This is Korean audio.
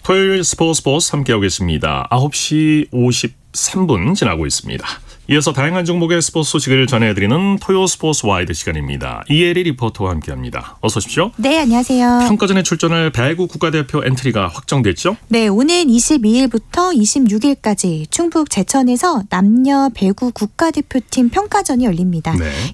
토요일 스포츠 함께하고 계십니다. 9시 53분 지나고 있습니다. 이어서 다양한 종목의 스포츠 소식을 전해드리는 토요 스포츠 와이드 시간입니다. 이혜리 리포터와 함께합니다. 어서 오십시오. 네, 안녕하세요. 평가전에 출전할 배구 국가대표 엔트리가 확정됐죠? 네, 오는 22일부터 26일까지 충북 제천에서 남녀 배구 국가대표팀 평가전이 열립니다. 네.